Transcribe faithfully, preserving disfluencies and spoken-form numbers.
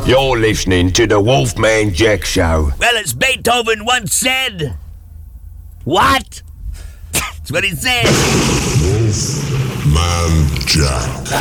You're listening to the Wolfman Jack Show. Well, as Beethoven once said... What? That's what he said. Wolfman Jack.